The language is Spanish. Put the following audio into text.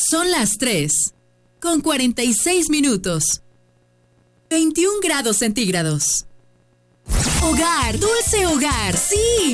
Son las 3:46. 21 grados centígrados. Hogar, dulce hogar, sí.